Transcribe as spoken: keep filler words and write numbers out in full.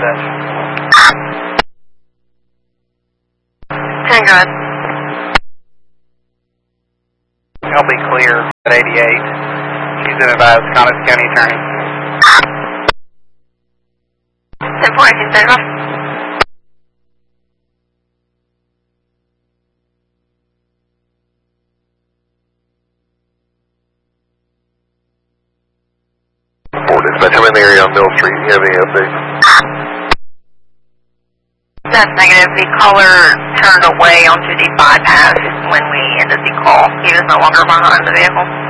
possession. ten, go ahead. I'll be clear at eighty-eight. She's been advised, Connors County Attorney. ten four, eighteen, stand off. Dispatch, I'm in the area on Mill Street. Do you have any updates? That's negative. The caller turned away onto the bypass when we ended the call. He was no longer behind the vehicle.